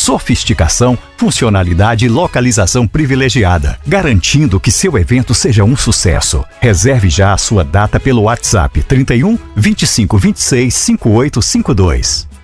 sofisticação, funcionalidade e localização privilegiada, garantindo que seu evento seja um sucesso. Reserve já a sua data pelo WhatsApp 31 25 26 5852.